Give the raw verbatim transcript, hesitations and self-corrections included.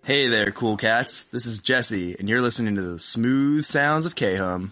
Hey there, cool cats. This is Jesse, and you're listening to the smooth sounds of K-Hum.